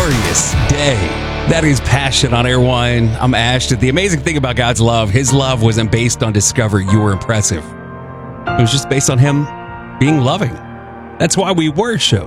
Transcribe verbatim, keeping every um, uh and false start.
glorious day. That is Passion on Airwine. I'm Ash. The amazing thing about God's love, his love wasn't based on discovering you were impressive. It was just based on him being loving. That's why we worship.